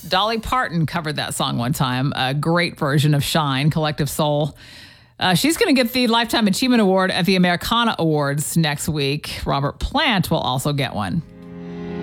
Dolly Parton covered that song one time. A great version of Shine, Collective Soul. She's going to get the Lifetime Achievement Award at the Americana Awards next week. Robert Plant will also get one.